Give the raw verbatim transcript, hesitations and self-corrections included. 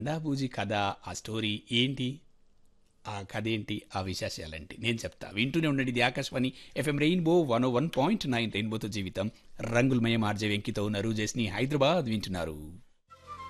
'బండాబూజీ' కథ, ఆ స్టోరీ ఏంటి? ఆ కథేంటి? ఆ విశేషాలేంటి? నేను చెప్తా. వింటూనే ఉండండి. ఇది ఆకాశవాణి ఎఫ్ఎం రెయిన్బో వన్ ఓ వన్ పాయింట్ నైన్ రెయిన్బోతో జీవితం రంగులమయం. ఆర్జే వెంకితో నరు జేస్ని హైదరాబాద్ వింటున్నారు.